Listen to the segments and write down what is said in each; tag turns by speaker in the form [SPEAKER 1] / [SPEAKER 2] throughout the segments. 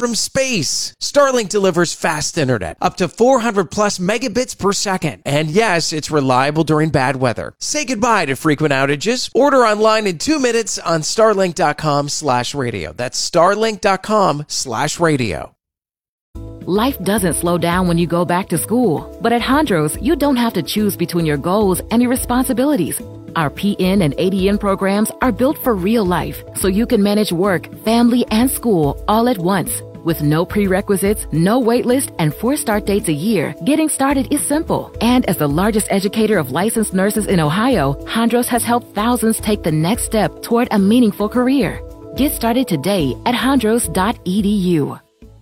[SPEAKER 1] from space. Starlink delivers fast internet, up to 400 plus megabits per second. And yes, it's reliable during bad weather. Say goodbye to frequent outages. Order online in 2 minutes on starlink.com/radio. That's starlink.com/radio.
[SPEAKER 2] Life doesn't slow down when you go back to school. But at Hondros, you don't have to choose between your goals and your responsibilities. Our PN and ADN programs are built for real life, so you can manage work, family, and school all at once. With no prerequisites, no wait list, and 4 start dates a year, getting started is simple. And as the largest educator of licensed nurses in Ohio, Hondros has helped thousands take the next step toward a meaningful career. Get started today at hondros.edu.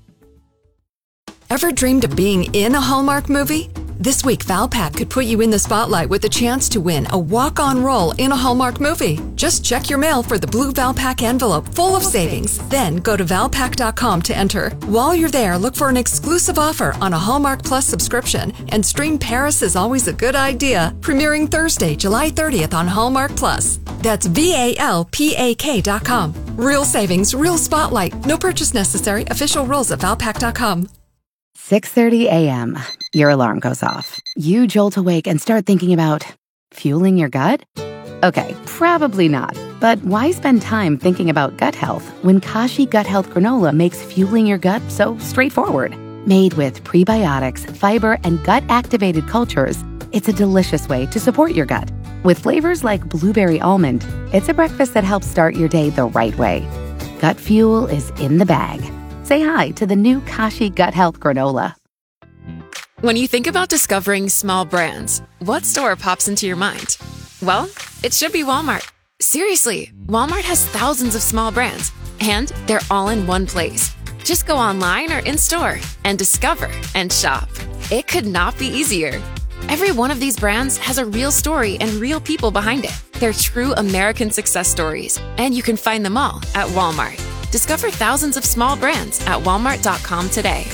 [SPEAKER 3] Ever dreamed of being in a Hallmark movie? This week, Valpak could put you in the spotlight with a chance to win a walk-on role in a Hallmark movie. Just check your mail for the blue Valpak envelope full of savings. Then go to valpak.com to enter. While you're there, look for an exclusive offer on a Hallmark Plus subscription and stream Paris is Always a Good Idea, premiering Thursday, July 30th on Hallmark Plus. That's VALPAK.com. Real savings, real spotlight. No purchase necessary. Official rules at valpak.com.
[SPEAKER 4] 6:30 a.m. Your alarm goes off. You jolt awake and start thinking about fueling your gut? Okay, probably not. But why spend time thinking about gut health when Kashi Gut Health Granola makes fueling your gut so straightforward? Made with prebiotics, fiber, and gut-activated cultures, it's a delicious way to support your gut. With flavors like blueberry almond, it's a breakfast that helps start your day the right way. Gut fuel is in the bag. Say hi to the new Kashi Gut Health Granola.
[SPEAKER 5] When you think about discovering small brands, what store pops into your mind? Well, it should be Walmart. Seriously, Walmart has thousands of small brands, and they're all in one place. Just go online or in-store and discover and shop. It could not be easier. Every one of these brands has a real story and real people behind it. They're true American success stories, and you can find them all at Walmart. Discover thousands of small brands at walmart.com today.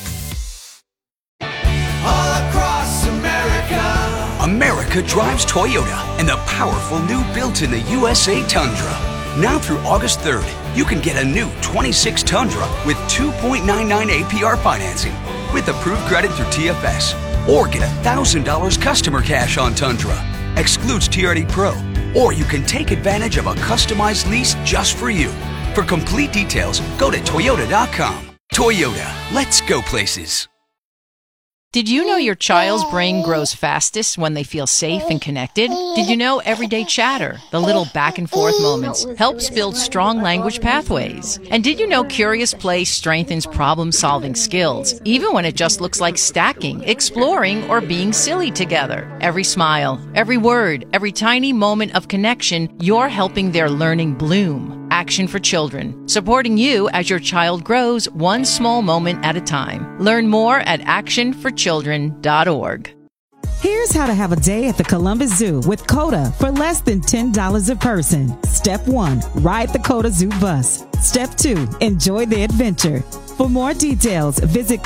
[SPEAKER 6] All across America.
[SPEAKER 7] America drives Toyota and the powerful new built-in the USA Tundra. Now through August 3rd, you can get a new 26 Tundra with 2.99 APR financing with approved credit through TFS. Or get $1,000 customer cash on Tundra. Excludes TRD Pro. Or you can take advantage of a customized lease just for you. For complete details, go to Toyota.com. Toyota, let's go places.
[SPEAKER 8] Did you know your child's brain grows fastest when they feel safe and connected? Did you know everyday chatter, the little back and forth moments, helps build strong language pathways? And did you know curious play strengthens problem-solving skills, even when it just looks like stacking, exploring, or being silly together? Every smile, every word, every tiny moment of connection, you're helping their learning bloom. Action for Children, supporting you as your child grows one small moment at a time. Learn more at actionforchildren.org.
[SPEAKER 9] Here's how to have a day at the Columbus Zoo with COTA for less than $10 a person. Step 1, ride the COTA Zoo bus. Step 2, enjoy the adventure. For more details, visit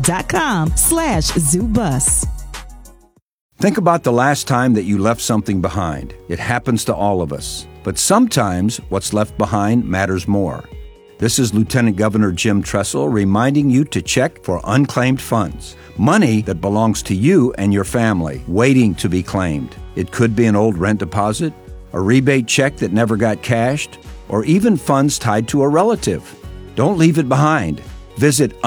[SPEAKER 9] COTA.com/zoobus.
[SPEAKER 10] Think about the last time that you left something behind. It happens to all of us. But sometimes what's left behind matters more. This is Lieutenant Governor Jim Tressel reminding you to check for unclaimed funds. Money that belongs to you and your family, waiting to be claimed. It could be an old rent deposit, a rebate check that never got cashed, or even funds tied to a relative. Don't leave it behind. Visit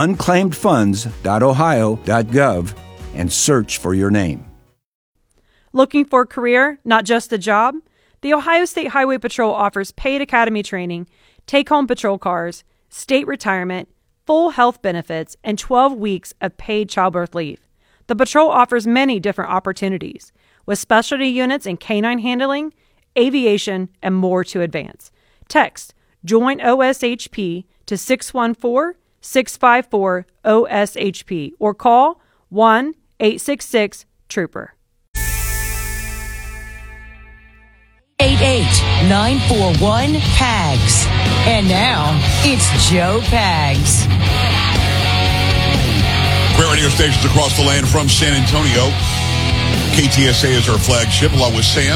[SPEAKER 10] unclaimedfunds.ohio.gov and search for your name.
[SPEAKER 11] Looking for a career, not just a job? The Ohio State Highway Patrol offers paid academy training, take-home patrol cars, state retirement, full health benefits, and 12 weeks of paid childbirth leave. The patrol offers many different opportunities, with specialty units in canine handling, aviation, and more to advance. Text JOIN OSHP to 614-654-OSHP or call 1-866-TROOPER.
[SPEAKER 12] 88941-PAGS. And now, it's Joe Pags.
[SPEAKER 13] Great radio stations across the land from San Antonio. KTSA is our flagship, along with Sam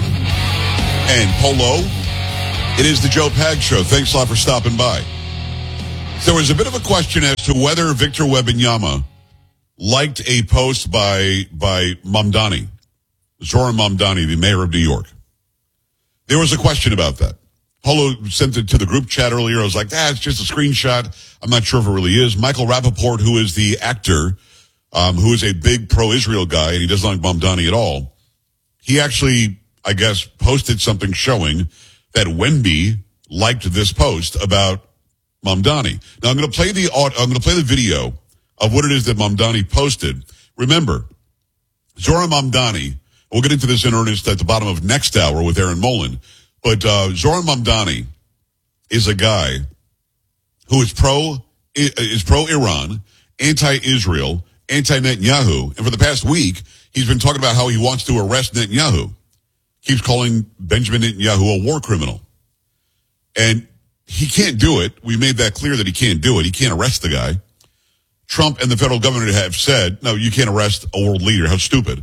[SPEAKER 13] and Polo. It is the Joe Pags Show. Thanks a lot for stopping by. There was a bit of a question as to whether Victor Wembanyama liked a post by Mamdani, Zoran Mamdani, the mayor of New York. There was a question about that. Polo sent it to the group chat earlier. I was like, it's just a screenshot. I'm not sure if it really is. Michael Rappaport, who is the actor, who is a big pro-Israel guy, and he doesn't like Mamdani at all, he actually, I guess, posted something showing that Wemby liked this post about Mamdani. Now I'm going to play the video of what it is that Mamdani posted. Remember, Zoran Mamdani, we'll get into this in earnest at the bottom of next hour with Aaron Molin, but Zoran Mamdani is a guy who is pro-Iran, anti-Israel, anti-Netanyahu, and for the past week, he's been talking about how he wants to arrest Netanyahu. Keeps calling Benjamin Netanyahu a war criminal. And he can't do it. We made that clear that he can't do it. He can't arrest the guy. Trump and the federal government have said, no, you can't arrest a world leader. How stupid.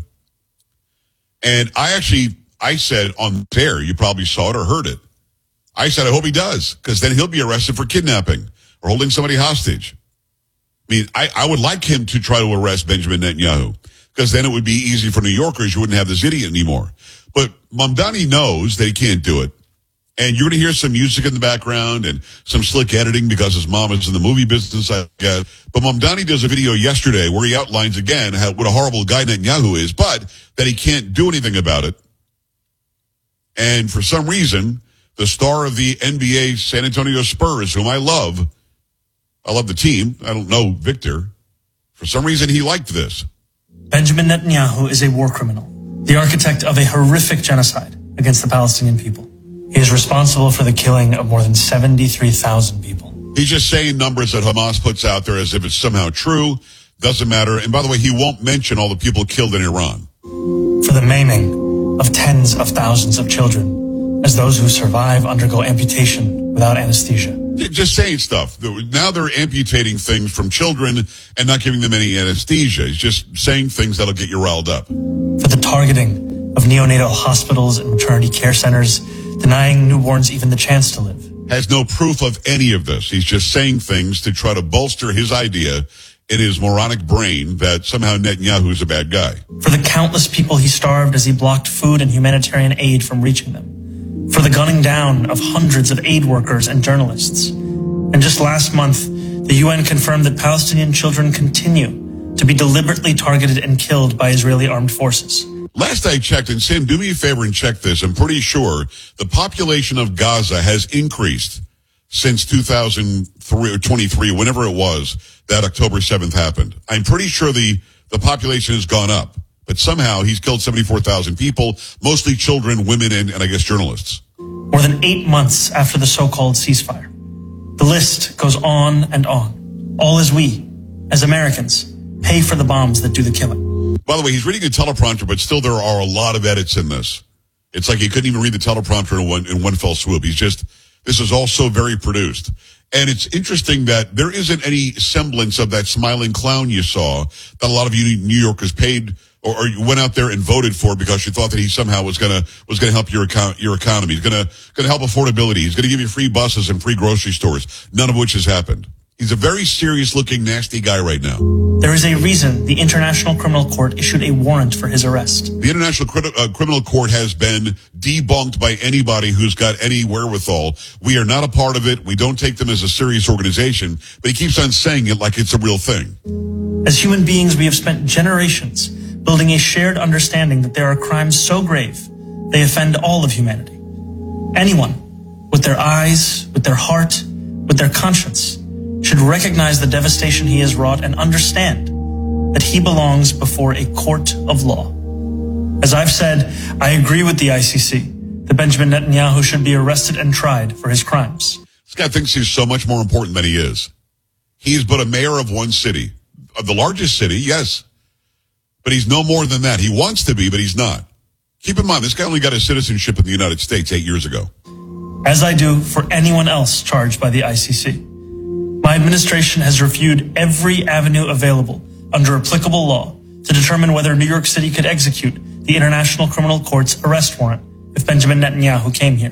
[SPEAKER 13] And I said on there, you probably saw it or heard it. I said, I hope he does, because then he'll be arrested for kidnapping or holding somebody hostage. I mean, I would like him to try to arrest Benjamin Netanyahu, because then it would be easy for New Yorkers. You wouldn't have this idiot anymore. But Mamdani knows that he can't do it. And you're going to hear some music in the background and some slick editing because his mom is in the movie business, I guess. But Mamdani does a video yesterday where he outlines again what a horrible guy Netanyahu is, but that he can't do anything about it. And for some reason, the star of the NBA San Antonio Spurs, whom I love the team. I don't know Victor. For some reason, he liked this.
[SPEAKER 14] Benjamin Netanyahu is a war criminal, the architect of a horrific genocide against the Palestinian people. He is responsible for the killing of more than 73,000 people.
[SPEAKER 13] He's just saying numbers that Hamas puts out there as if it's somehow true. Doesn't matter. And by the way, he won't mention all the people killed in Iran.
[SPEAKER 14] For the maiming of tens of thousands of children, as those who survive undergo amputation without anesthesia.
[SPEAKER 13] Just saying stuff. Now they're amputating things from children and not giving them any anesthesia. He's just saying things that'll get you riled up.
[SPEAKER 14] For the targeting of neonatal hospitals and maternity care centers, denying newborns even the chance to live.
[SPEAKER 13] Has no proof of any of this. He's just saying things to try to bolster his idea in his moronic brain that somehow Netanyahu is a bad guy.
[SPEAKER 14] For the countless people he starved as he blocked food and humanitarian aid from reaching them. For the gunning down of hundreds of aid workers and journalists. And just last month, the UN confirmed that Palestinian children continue to be deliberately targeted and killed by Israeli armed forces.
[SPEAKER 13] Last I checked, and Sam, do me a favor and check this, I'm pretty sure the population of Gaza has increased since 2003 or 23, whenever it was that October 7th happened. I'm pretty sure the population has gone up, but somehow he's killed 74,000 people, mostly children, women, and I guess journalists.
[SPEAKER 14] More than 8 months after the so-called ceasefire. The list goes on and on. All as we, as Americans, pay for the bombs that do the killing.
[SPEAKER 13] By the way, he's reading a teleprompter, but still there are a lot of edits in this. It's like he couldn't even read the teleprompter in one fell swoop. This is all so very produced. And it's interesting that there isn't any semblance of that smiling clown you saw that a lot of you New Yorkers paid or you went out there and voted for because you thought that he somehow was gonna help your economy. He's gonna help affordability. He's gonna give you free buses and free grocery stores, none of which has happened. He's a very serious-looking, nasty guy right now.
[SPEAKER 14] There is a reason the International Criminal Court issued a warrant for his arrest.
[SPEAKER 13] The International Criminal Court has been debunked by anybody who's got any wherewithal. We are not a part of it. We don't take them as a serious organization. But he keeps on saying it like it's a real thing.
[SPEAKER 14] As human beings, we have spent generations building a shared understanding that there are crimes so grave, they offend all of humanity. Anyone, with their eyes, with their heart, with their conscience, should recognize the devastation he has wrought and understand that he belongs before a court of law. As I've said, I agree with the ICC that Benjamin Netanyahu should be arrested and tried for his crimes.
[SPEAKER 13] This guy thinks he's so much more important than he is. He is but a mayor of one city. Of the largest city, yes. But he's no more than that. He wants to be, but he's not. Keep in mind, this guy only got his citizenship in the United States 8 years ago.
[SPEAKER 14] As I do for anyone else charged by the ICC. My administration has reviewed every avenue available under applicable law to determine whether New York City could execute the International Criminal Court's arrest warrant if Benjamin Netanyahu came here.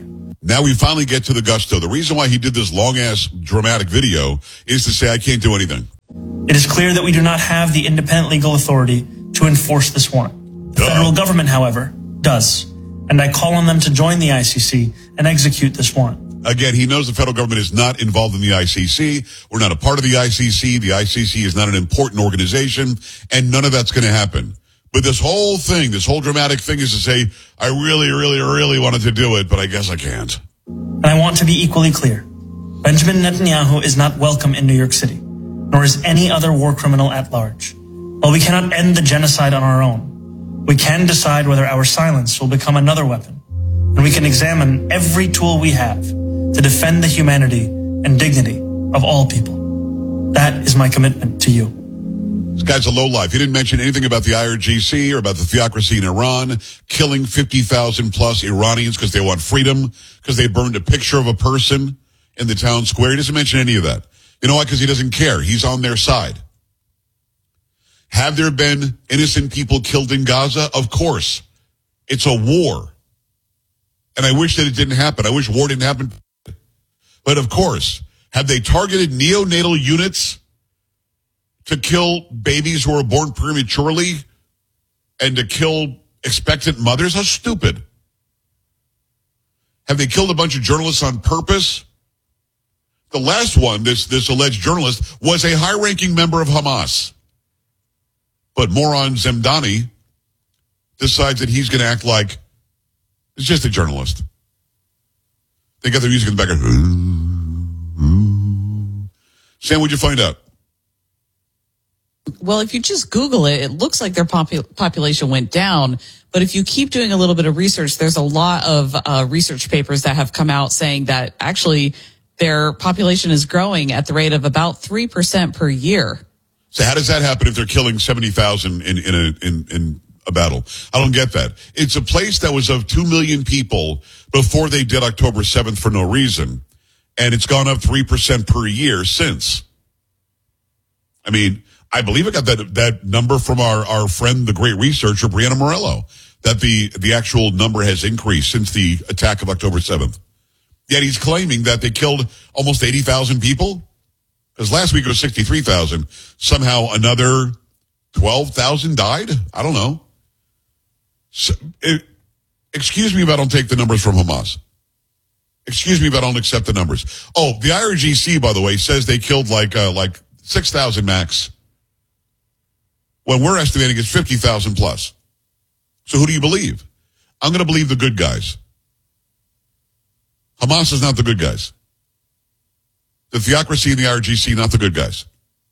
[SPEAKER 13] Now we finally get to the gusto. The reason why he did this long-ass dramatic video is to say, I can't do anything.
[SPEAKER 14] It is clear that we do not have the independent legal authority to enforce this warrant. The federal government, however, does. And I call on them to join the ICC and execute this warrant.
[SPEAKER 13] Again, he knows the federal government is not involved in the ICC. We're not a part of the ICC. The ICC is not an important organization, and none of that's going to happen. But this whole thing, this whole dramatic thing is to say, I really, really, really wanted to do it, but I guess I can't.
[SPEAKER 14] And I want to be equally clear. Benjamin Netanyahu is not welcome in New York City, nor is any other war criminal at large. While we cannot end the genocide on our own, we can decide whether our silence will become another weapon, and we can examine every tool we have to defend the humanity and dignity of all people. That is my commitment to you.
[SPEAKER 13] This guy's a lowlife. He didn't mention anything about the IRGC or about the theocracy in Iran, killing 50,000 plus Iranians because they want freedom, because they burned a picture of a person in the town square. He doesn't mention any of that. You know why? Because he doesn't care. He's on their side. Have there been innocent people killed in Gaza? Of course. It's a war. And I wish that it didn't happen. I wish war didn't happen. But of course, have they targeted neonatal units to kill babies who are born prematurely and to kill expectant mothers? How stupid. Have they killed a bunch of journalists on purpose? The last one, this alleged journalist, was a high-ranking member of Hamas. But moron Zemdani decides that he's going to act like it's just a journalist. They got their music in the background. Sam, what'd you find out?
[SPEAKER 15] Well, if you just Google it, it looks like their population went down. But if you keep doing a little bit of research, there's a lot of research papers that have come out saying that actually their population is growing at the rate of about 3% per year.
[SPEAKER 13] So how does that happen if they're killing 70,000 in a battle? I don't get that. It's a place that was of 2 million people before they did October 7th for no reason. And it's gone up 3% per year since. I mean, I believe I got that number from our friend, the great researcher, Brianna Morello, that the actual number has increased since the attack of October 7th. Yet he's claiming that they killed almost 80,000 people. Because last week it was 63,000. Somehow another 12,000 died? I don't know. So, excuse me if I don't take the numbers from Hamas. Excuse me if I don't accept the numbers. Oh, the IRGC, by the way, says they killed like 6,000 max. When we're estimating it's 50,000 plus. So who do you believe? I'm going to believe the good guys. Hamas is not the good guys. The theocracy and the IRGC, not the good guys.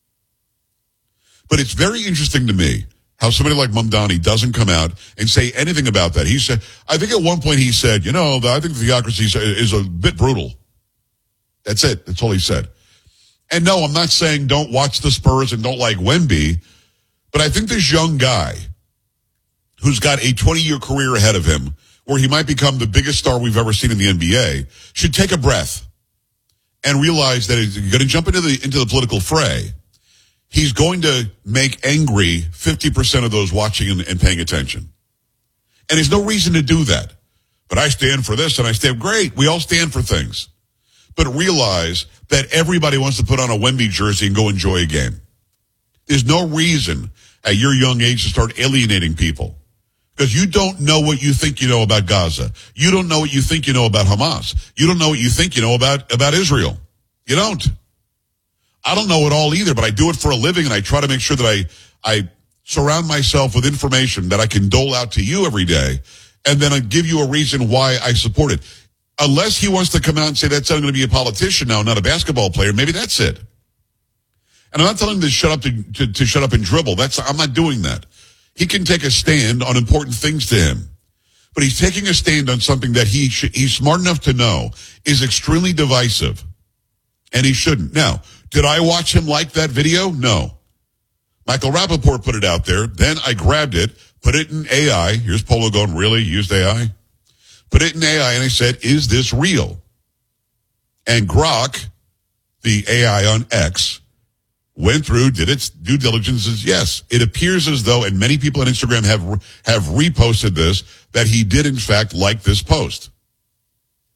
[SPEAKER 13] But it's very interesting to me how somebody like Mamdani doesn't come out and say anything about that. He said, I think at one point he said, I think the theocracy is a bit brutal. That's it. That's all he said. And no, I'm not saying don't watch the Spurs and don't like Wemby, but I think this young guy who's got a 20-year career ahead of him where he might become the biggest star we've ever seen in the NBA should take a breath and realize that he's going to jump into the political fray. He's going to make angry 50% of those watching and paying attention. And there's no reason to do that. But I stand for this and I stand, great, we all stand for things. But realize that everybody wants to put on a Wemby jersey and go enjoy a game. There's no reason at your young age to start alienating people. Because you don't know what you think you know about Gaza. You don't know what you think you know about Hamas. You don't know what you think you know about Israel. You don't. I don't know it all either, but I do it for a living, and I try to make sure that I surround myself with information that I can dole out to you every day, and then I give you a reason why I support it. Unless he wants to come out and say that's I'm going to be a politician now, not a basketball player, maybe that's it. And I'm not telling him to shut up to shut up and dribble. I'm not doing that. He can take a stand on important things to him. But he's taking a stand on something that he's smart enough to know is extremely divisive. And he shouldn't. Now, did I watch him like that video? No. Michael Rappaport put it out there. Then I grabbed it, put it in AI. Here's Polo going, really? Used AI? Put it in AI, and I said, is this real? And Grok, the AI on X, went through, did its due diligence, says yes. It appears as though, and many people on Instagram have reposted this, that he did in fact like this post.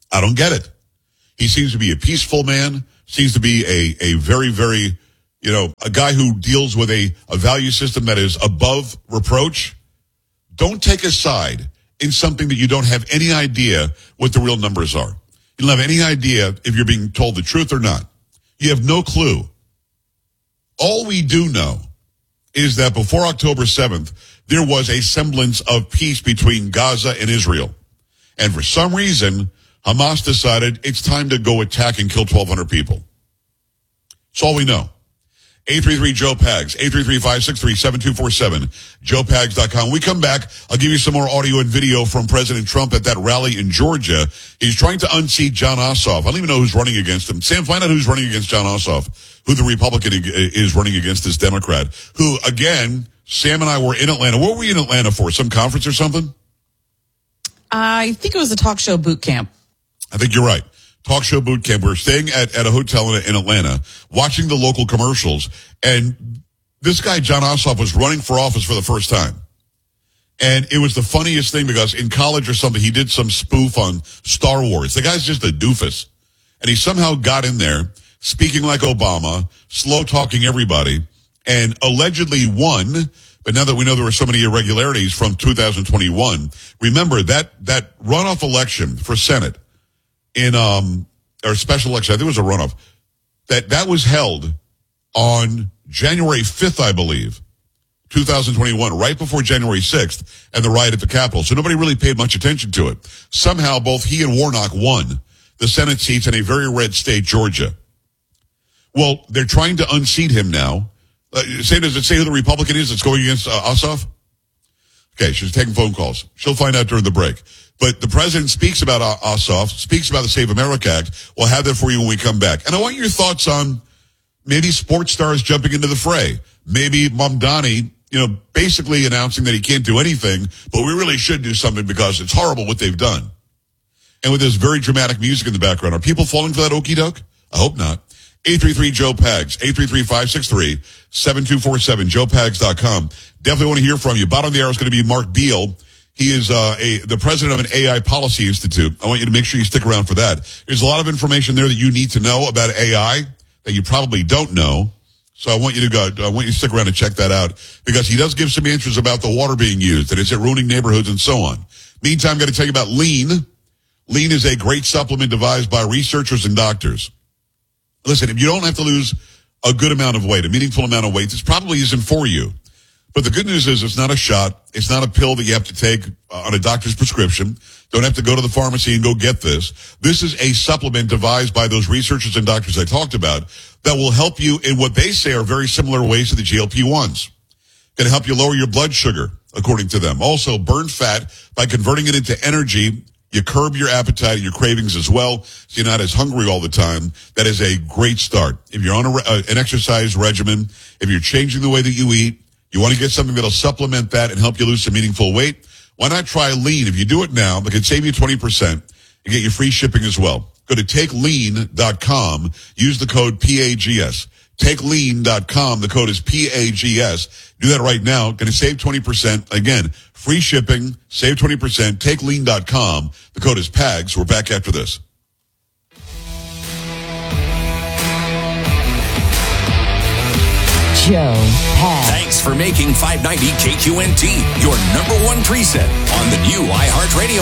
[SPEAKER 13] I don't get it. He seems to be a peaceful man, seems to be a very, very, a guy who deals with a value system that is above reproach. Don't take a side in something that you don't have any idea what the real numbers are. You don't have any idea if you're being told the truth or not. You have no clue. All we do know is that before October 7th, there was a semblance of peace between Gaza and Israel. And for some reason, Hamas decided it's time to go attack and kill 1,200 people. That's all we know. 833-JOE-PAGS, 833-563-7247, joepags.com. When we come back, I'll give you some more audio and video from President Trump at that rally in Georgia. He's trying to unseat Jon Ossoff. I don't even know who's running against him. Sam, find out who's running against Jon Ossoff, who the Republican is running against this Democrat, who, again, Sam and I were in Atlanta. What were we in Atlanta for? Some conference or something?
[SPEAKER 15] I think it was a talk show boot camp.
[SPEAKER 13] I think you're right. Talk show boot camp. We're staying at a hotel in Atlanta, watching the local commercials, and this guy, Jon Ossoff, was running for office for the first time. And it was the funniest thing because in college or something, he did some spoof on Star Wars. The guy's just a doofus. And he somehow got in there, speaking like Obama, slow-talking everybody, and allegedly won. But now that we know there were so many irregularities from 2021, remember that runoff election for Senate or special election, I think it was a runoff, that was held on January 5th, I believe, 2021, right before January 6th and the riot at the Capitol. So nobody really paid much attention to it. Somehow both he and Warnock won the Senate seats in a very red state, Georgia. Well, they're trying to unseat him now. Does it say who the Republican is that's going against Ossoff? Okay, she's taking phone calls. She'll find out during the break. But the president speaks about Ossoff, speaks about the Save America Act. We'll have that for you when we come back. And I want your thoughts on maybe sports stars jumping into the fray. Maybe Mamdani, basically announcing that he can't do anything, but we really should do something because it's horrible what they've done. And with this very dramatic music in the background, are people falling for that okie doke? I hope not. 833-JOE-PAGS, 833-563-7247, joepags.com. Definitely want to hear from you. Bottom of the hour is going to be Mark Beal. He is the president of an AI policy institute. I want you to make sure you stick around for that. There's a lot of information there that you need to know about AI that you probably don't know. So I want you to stick around and check that out because he does give some answers about the water being used and is it ruining neighborhoods and so on. Meantime, I'm going to tell you about Lean. Lean is a great supplement devised by researchers and doctors. Listen, if you don't have to lose a good amount of weight, a meaningful amount of weight, this probably isn't for you. But the good news is it's not a shot. It's not a pill that you have to take on a doctor's prescription. Don't have to go to the pharmacy and go get this. This is a supplement devised by those researchers and doctors I talked about that will help you in what they say are very similar ways to the GLP-1s. Going to help you lower your blood sugar, according to them. Also, burn fat by converting it into energy. You curb your appetite and your cravings as well, so you're not as hungry all the time. That is a great start. If you're on an exercise regimen, if you're changing the way that you eat, you want to get something that'll supplement that and help you lose some meaningful weight, why not try Lean? If you do it now, it can save you 20% and get you free shipping as well. Go to takelean.com. Use the code PAGS. Takelean.com. The code is PAGS. Do that right now. Going to save 20%. Again, free shipping, save 20%. Takelean.com. The code is PAGS. We're back after this.
[SPEAKER 12] Joe Pags.
[SPEAKER 16] Thanks for making 590 KQNT your number one preset on the new iHeartRadio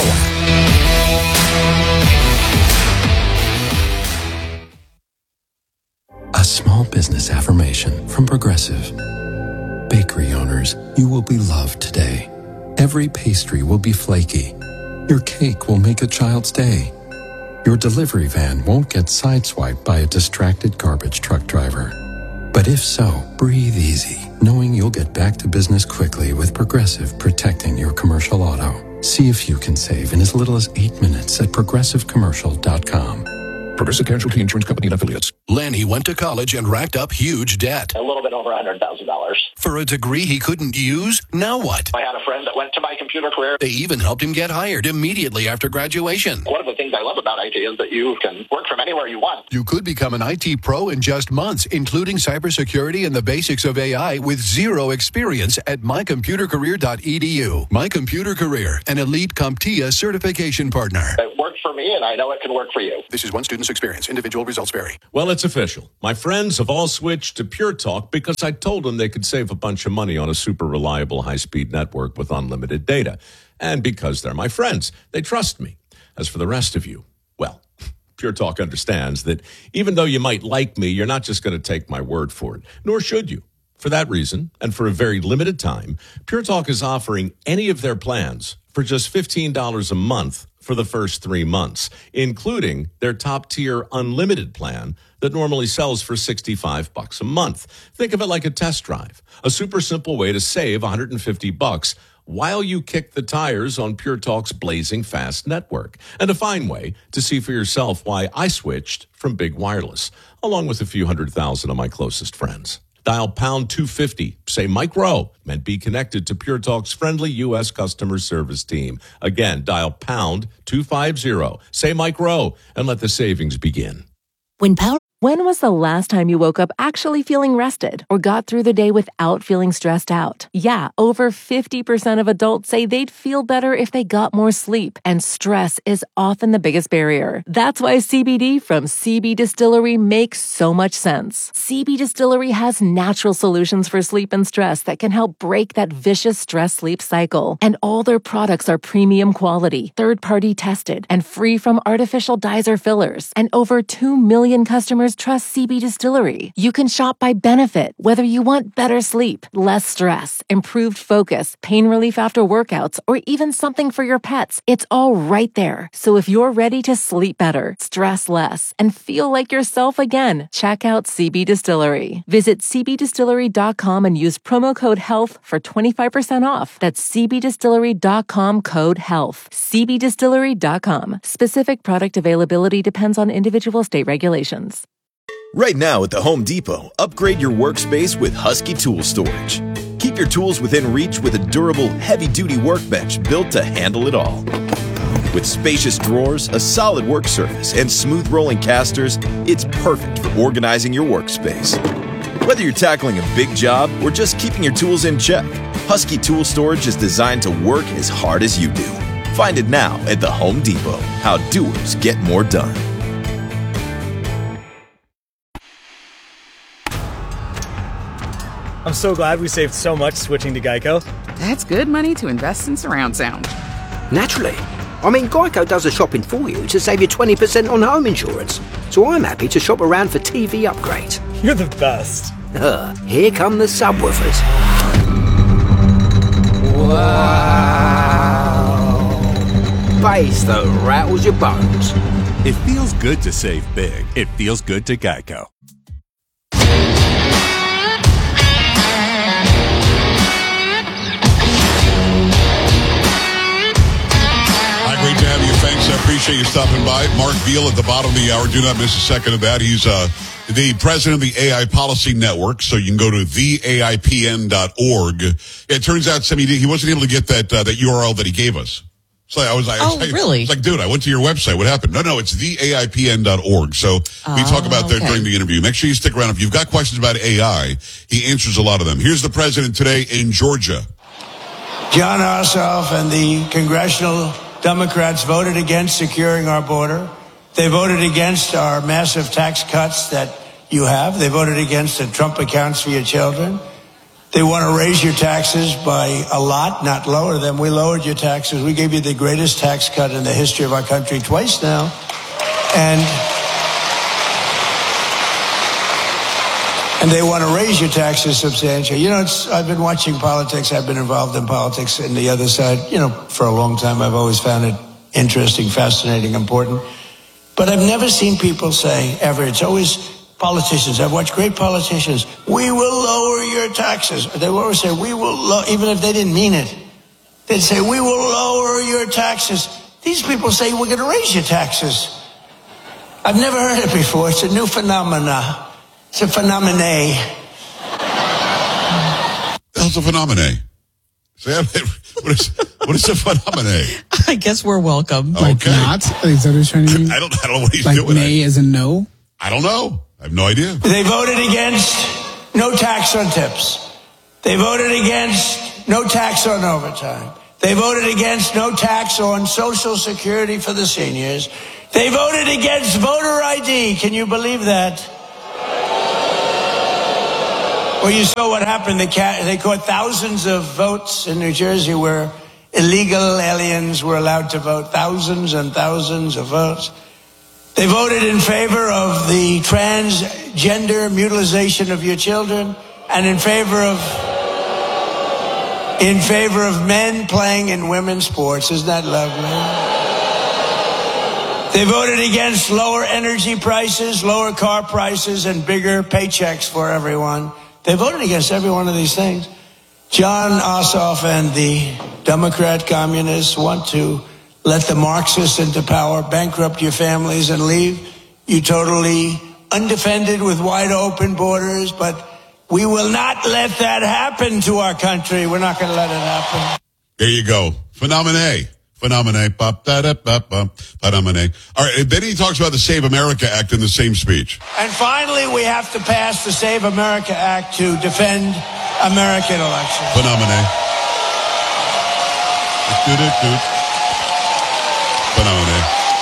[SPEAKER 16] app.
[SPEAKER 17] A small business affirmation from Progressive. Bakery owners, you will be loved today. Every pastry will be flaky. Your cake will make a child's day. Your delivery van won't get sideswiped by a distracted garbage truck driver. But if so, breathe easy, knowing you'll get back to business quickly with Progressive protecting your commercial auto. See if you can save in as little as 8 minutes at progressivecommercial.com.
[SPEAKER 18] Progressive Casualty Insurance Company and Affiliates.
[SPEAKER 16] Lenny went to college and racked up huge debt.
[SPEAKER 19] A little bit over $100,000.
[SPEAKER 16] For a degree he couldn't use? Now what?
[SPEAKER 19] I had a friend that went to my computer career.
[SPEAKER 16] They even helped him get hired immediately after graduation.
[SPEAKER 19] One of the things I love about IT is that you can work from anywhere you want.
[SPEAKER 18] You could become an IT pro in just months, including cybersecurity and the basics of AI with zero experience at mycomputercareer.edu. My Computer Career, an elite CompTIA certification partner.
[SPEAKER 19] It worked for me, and I know it can work for you.
[SPEAKER 18] This is one student's experience. Individual results vary.
[SPEAKER 20] Well, it's official. My friends have all switched to Pure Talk because I told them they could save a bunch of money on a super reliable high-speed network with unlimited data. And because they're my friends, they trust me. As for the rest of you, well, Pure Talk understands that even though you might like me, you're not just going to take my word for it, nor should you. For that reason, and for a very limited time, Pure Talk is offering any of their plans for just $15 a month for the first 3 months, including their top-tier unlimited plan that normally sells for $65 a month. Think of it like a test drive, a super simple way to save $150 while you kick the tires on Pure Talk's blazing fast network, and a fine way to see for yourself why I switched from big wireless, along with a few 100,000 of my closest friends. Dial pound 250, say Mike Rowe, and be connected to Pure Talk's friendly U.S. customer service team. Again, dial pound 250, say Mike Rowe, and let the savings begin.
[SPEAKER 21] When was the last time you woke up actually feeling rested or got through the day without feeling stressed out? Yeah, over 50% of adults say they'd feel better if they got more sleep, and stress is often the biggest barrier. That's why CBD from CB Distillery makes so much sense. CB Distillery has natural solutions for sleep and stress that can help break that vicious stress-sleep cycle. And all their products are premium quality, third-party tested, and free from artificial dyes or fillers. And over 2 million customers trust CB Distillery. You can shop by benefit, whether you want better sleep, less stress, improved focus, pain relief after workouts, or even something for your pets. It's all right there. So if you're ready to sleep better, stress less, and feel like yourself again, check out CB Distillery. Visit cbdistillery.com and use promo code HEALTH for 25% off. That's cbdistillery.com, code HEALTH. cbdistillery.com. Specific product availability depends on individual state regulations.
[SPEAKER 22] Right now at the Home Depot, upgrade your workspace with Husky Tool Storage. Keep your tools within reach with a durable, heavy-duty workbench built to handle it all. With spacious drawers, a solid work surface, and smooth rolling casters, it's perfect for organizing your workspace. Whether you're tackling a big job or just keeping your tools in check, Husky Tool Storage is designed to work as hard as you do. Find it now at the Home Depot. How doers get more done.
[SPEAKER 23] I'm so glad we saved so much switching to Geico.
[SPEAKER 24] That's good money to invest in surround sound.
[SPEAKER 25] Naturally. I mean, Geico does the shopping for you to save you 20% on home insurance. So I'm happy to shop around for TV upgrades.
[SPEAKER 23] You're the best.
[SPEAKER 25] Here come the subwoofers. Wow. Bass that rattles your bones.
[SPEAKER 26] It feels good to save big. It feels good to Geico.
[SPEAKER 13] Great to have you. Thanks. I appreciate you stopping by. Mark Veal at the bottom of the hour. Do not miss a second of that. He's the president of the AI Policy Network, so you can go to theaipn.org. It turns out, Sammy, he wasn't able to get that URL that he gave us. So
[SPEAKER 15] really?
[SPEAKER 13] It's like, dude, I went to your website. What happened? No, it's theaipn.org. So we talk about that during the interview. Make sure you stick around. If you've got questions about AI, he answers a lot of them. Here's the president today in Georgia.
[SPEAKER 27] John Ossoff and the congressional Democrats voted against securing our border. They voted against our massive tax cuts that you have. They voted against the Trump accounts for your children. They want to raise your taxes by a lot, not lower them. We lowered your taxes. We gave you the greatest tax cut in the history of our country twice now. And they want to raise your taxes substantially. You know, I've been watching politics. I've been involved in politics in the other side, for a long time. I've always found it interesting, fascinating, important. But I've never seen people say, ever, it's always politicians. I've watched great politicians. We will lower your taxes. They will always say, we will, even if they didn't mean it. They'd say, we will lower your taxes. These people say, we're going to raise your taxes. I've never heard it before. It's a new phenomena. It's a phenomenon.
[SPEAKER 13] How's a phenomenon? Sam, what is a phenomenon?
[SPEAKER 15] I guess we're welcome.
[SPEAKER 13] Okay.
[SPEAKER 1] Not? Is that what he's trying to mean?
[SPEAKER 13] I don't know what he's
[SPEAKER 1] like
[SPEAKER 13] doing.
[SPEAKER 1] Nay as in no?
[SPEAKER 13] I don't know. I have no idea.
[SPEAKER 27] They voted against no tax on tips. They voted against no tax on overtime. They voted against no tax on Social Security for the seniors. They voted against voter ID. Can you believe that? Well, you saw what happened. They caught thousands of votes in New Jersey where illegal aliens were allowed to vote. Thousands and thousands of votes. They voted in favor of the transgender mutilization of your children and in favor of men playing in women's sports. Isn't that lovely? They voted against lower energy prices, lower car prices, and bigger paychecks for everyone. They voted against every one of these things. John Ossoff and the Democrat communists want to let the Marxists into power, bankrupt your families, and leave you totally undefended with wide open borders. But we will not let that happen to our country. We're not going to let it happen.
[SPEAKER 13] There you go. Phenomenon. Phenomenon. Phenomenon. All right. Then he talks about the Save America Act in the same speech.
[SPEAKER 27] And finally, we have to pass the Save America Act to defend American elections.
[SPEAKER 13] Phenomenon. Phenomenon.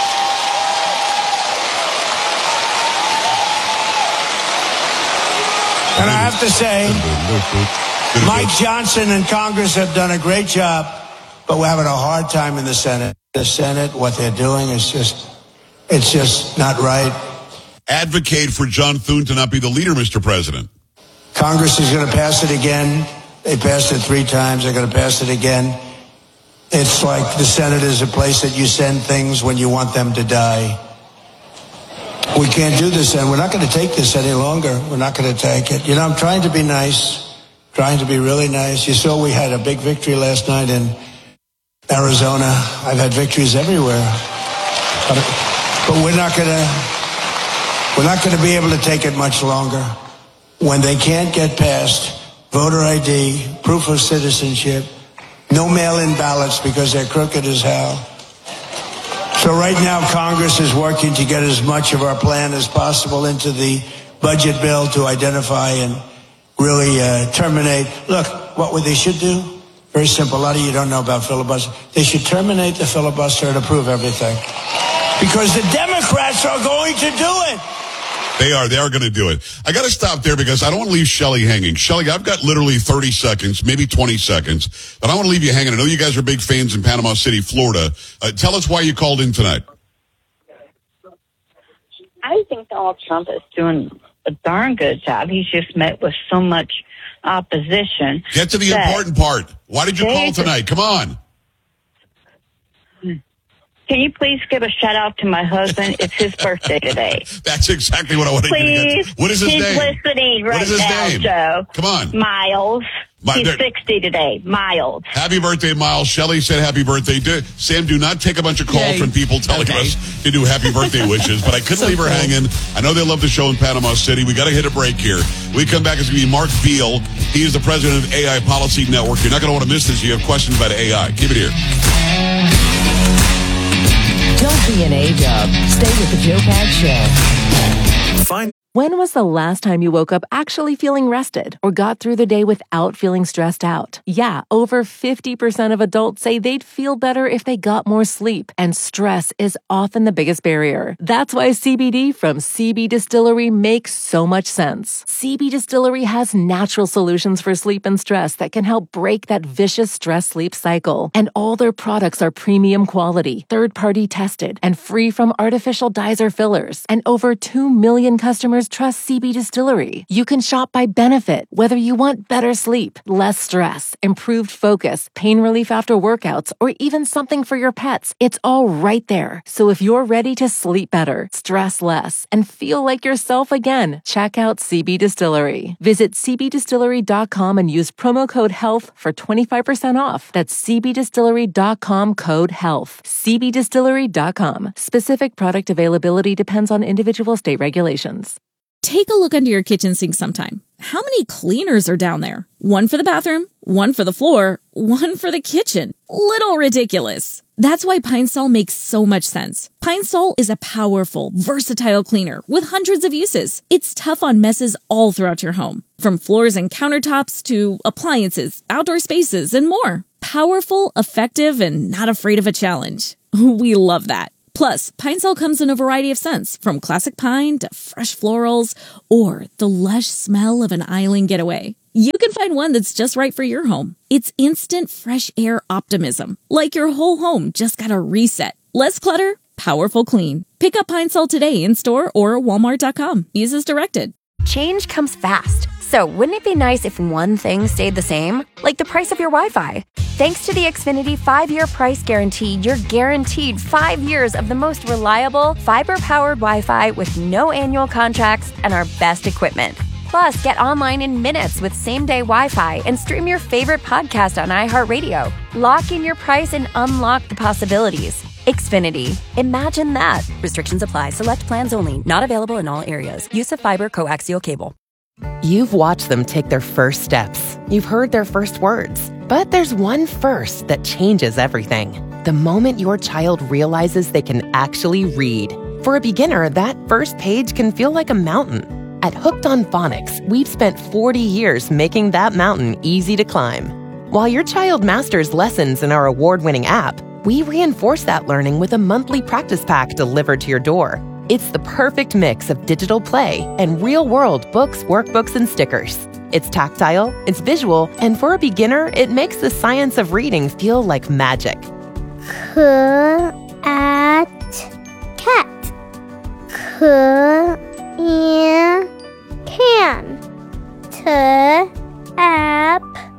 [SPEAKER 27] And I have to say, Mike Johnson and Congress have done a great job, but we're having a hard time in the Senate. The Senate, what they're doing is it's just not right.
[SPEAKER 13] Advocate for John Thune to not be the leader, Mr. President.
[SPEAKER 27] Congress is going to pass it again. They passed it 3 times. They're going to pass it again. It's like the Senate is a place that you send things when you want them to die. We can't do this, and we're not going to take this any longer. We're not going to take it. You know, I'm trying to be nice, trying to be really nice. You saw we had a big victory last night in Arizona. I've had victories everywhere. But we're not going to be able to take it much longer. When they can't get past voter ID, proof of citizenship, no mail-in ballots because they're crooked as hell. So right now, Congress is working to get as much of our plan as possible into the budget bill to identify and really terminate. Look, what they should do? Very simple. A lot of you don't know about filibuster. They should terminate the filibuster and approve everything. Because the Democrats are going to do it.
[SPEAKER 13] They are going to do it. I got to stop there because I don't want to leave Shelley hanging. Shelley, I've got literally 30 seconds, maybe 20 seconds, but I don't want to leave you hanging. I know you guys are big fans in Panama City, Florida. Tell us why you called in tonight.
[SPEAKER 2] I think Donald Trump is doing a darn good job. He's just met with so much opposition.
[SPEAKER 13] Get to the important part. Why did you call tonight? Come on.
[SPEAKER 2] Can you please give a shout out to my husband? It's his birthday today.
[SPEAKER 13] That's exactly what I wanted you to get. What is his name?
[SPEAKER 2] He's listening right
[SPEAKER 13] What is his
[SPEAKER 2] now,
[SPEAKER 13] name?
[SPEAKER 2] Joe.
[SPEAKER 13] Come on.
[SPEAKER 2] Miles. He's 60 today. Miles.
[SPEAKER 13] Happy birthday, Miles. Shelley said happy birthday. Sam, do not take a bunch of calls from people telling us to do happy birthday wishes, but I couldn't leave her hanging. I know they love the show in Panama City. We got to hit a break here. We come back, it's going to be Mark Beal. He is the president of AI Policy Network. You're not going to want to miss this. You have questions about AI. Keep it here.
[SPEAKER 21] Don't be an A-dub. Stay with the Joe Pag Show. When was the last time you woke up actually feeling rested or got through the day without feeling stressed out? Yeah, over 50% of adults say they'd feel better if they got more sleep, and stress is often the biggest barrier. That's why CBD from CB Distillery makes so much sense. CB Distillery has natural solutions for sleep and stress that can help break that vicious stress-sleep cycle. And all their products are premium quality, third-party tested, and free from artificial dyes or fillers. And over 2 million customers trust CB Distillery. You can shop by benefit, whether you want better sleep, less stress, improved focus, pain relief after workouts, or even something for your pets. It's all right there. So if you're ready to sleep better, stress less, and feel like yourself again, check out CB Distillery. Visit cbdistillery.com and use promo code HEALTH for 25% off. That's cbdistillery.com code HEALTH. cbdistillery.com. Specific product availability depends on individual state regulations.
[SPEAKER 3] Take a look under your kitchen sink sometime. How many cleaners are down there? One for the bathroom, One for the floor, one for the kitchen. Little ridiculous. That's why Pine Sol makes so much sense. Pine Sol is a powerful, versatile cleaner with hundreds of uses. It's tough on messes all throughout your home, from floors and countertops to appliances, outdoor spaces, and more. Powerful, effective, and not afraid of a challenge. We love that. Plus, Pine Sol comes in a variety of scents, from classic pine to fresh florals, or the lush smell of an island getaway. You can find one that's just right for your home. It's instant fresh air optimism, like your whole home just got a reset. Less clutter, powerful clean. Pick up Pine Sol today in store or Walmart.com. Use as directed.
[SPEAKER 4] Change comes fast. So wouldn't it be nice if one thing stayed the same? Like the price of your Wi-Fi. Thanks to the Xfinity 5-year price guarantee, you're guaranteed 5 years of the most reliable, fiber-powered Wi-Fi with no annual contracts and our best equipment. Plus, get online in minutes with same-day Wi-Fi and stream your favorite podcast on iHeartRadio. Lock in your price and unlock the possibilities. Xfinity. Imagine that. Restrictions apply. Select plans only. Not available in all areas. Use of fiber coaxial cable.
[SPEAKER 5] You've watched them take their first steps. You've heard their first words. But there's one first that changes everything. The moment your child realizes they can actually read. For a beginner, that first page can feel like a mountain. At Hooked on Phonics, we've spent 40 years making that mountain easy to climb. While your child masters lessons in our award-winning app, we reinforce that learning with a monthly practice pack delivered to your door. It's the perfect mix of digital play and real-world books, workbooks, and stickers. It's tactile, it's visual, and for a beginner, it makes the science of reading feel like magic.
[SPEAKER 6] Cat. Can. Tap.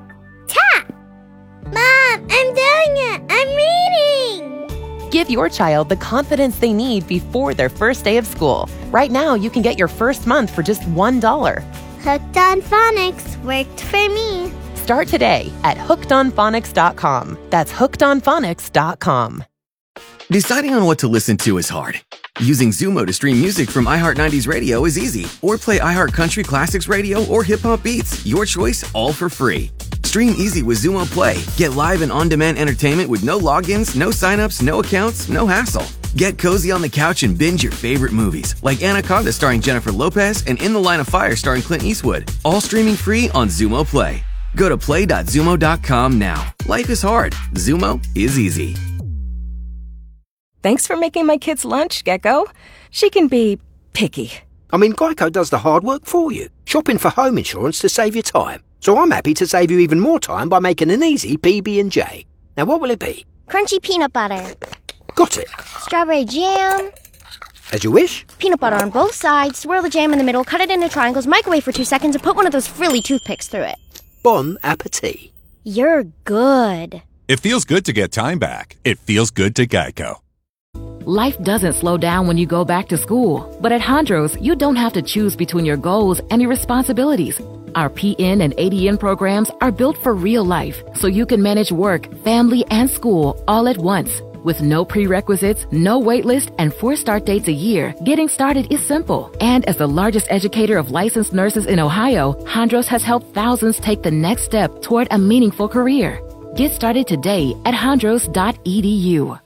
[SPEAKER 6] Mom, I'm doing it! I'm reading!
[SPEAKER 5] Give your child the confidence they need before their first day of school. Right now, you can get your first month for just $1.
[SPEAKER 6] Hooked on Phonics worked for me.
[SPEAKER 5] Start today at hookedonphonics.com. That's hookedonphonics.com.
[SPEAKER 7] Deciding on what to listen to is hard. Using Zumo to stream music from iHeart 90s Radio is easy. Or play iHeart Country Classics Radio or Hip Hop Beats. Your choice, all for free. Stream easy with Zumo Play. Get live and on-demand entertainment with no logins, no signups, no accounts, no hassle. Get cozy on the couch and binge your favorite movies, like Anaconda starring Jennifer Lopez and In the Line of Fire starring Clint Eastwood. All streaming free on Zumo Play. Go to play.zumo.com now. Life is hard. Zumo is easy.
[SPEAKER 8] Thanks for making my kids' lunch, Gecko. She can be picky.
[SPEAKER 25] I mean, Geico does the hard work for you. Shopping for home insurance to save you time. So I'm happy to save you even more time by making an easy PB&J. Now, what will it be?
[SPEAKER 6] Crunchy peanut butter.
[SPEAKER 25] Got it.
[SPEAKER 6] Strawberry jam.
[SPEAKER 25] As you wish.
[SPEAKER 6] Peanut butter on both sides, swirl the jam in the middle, cut it into triangles, microwave for 2 seconds, and put one of those frilly toothpicks through it.
[SPEAKER 25] Bon appetit.
[SPEAKER 6] You're good.
[SPEAKER 26] It feels good to get time back. It feels good to Geico.
[SPEAKER 21] Life doesn't slow down when you go back to school. But at Hondros, you don't have to choose between your goals and your responsibilities. Our PN and ADN programs are built for real life, so you can manage work, family, and school all at once. With no prerequisites, no wait list, and 4 start dates a year, getting started is simple. And as the largest educator of licensed nurses in Ohio, Hondros has helped thousands take the next step toward a meaningful career. Get started today at hondros.edu.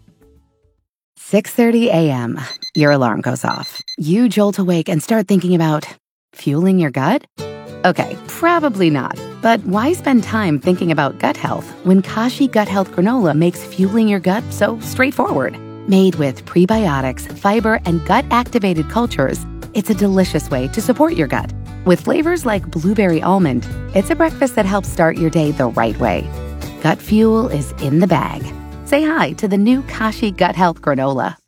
[SPEAKER 9] 6:30 a.m. Your alarm goes off. You jolt awake and start thinking about fueling your gut? Okay, probably not. But why spend time thinking about gut health when Kashi Gut Health Granola makes fueling your gut so straightforward? Made with prebiotics, fiber, and gut-activated cultures, it's a delicious way to support your gut. With flavors like blueberry almond, it's a breakfast that helps start your day the right way. Gut fuel is in the bag. Say hi to the new Kashi Gut Health Granola.